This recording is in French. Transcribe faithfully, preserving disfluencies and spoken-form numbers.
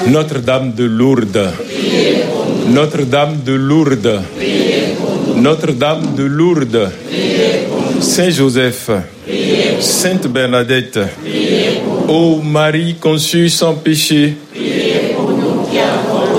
Notre-Dame de Lourdes, Notre-Dame de Lourdes, Notre-Dame de Lourdes, Saint Joseph, Sainte Bernadette, ô Marie conçue sans péché, Priez pour nous qui avons